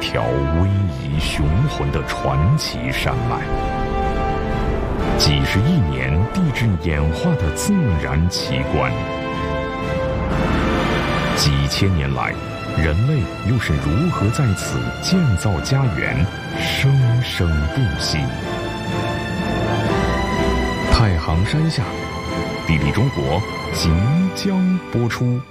条逶迤雄浑的传奇山脉，几十亿年地质演化的自然奇观，几千年来，人类又是如何在此建造家园，生生不息。太行山下，地理中国即将播出。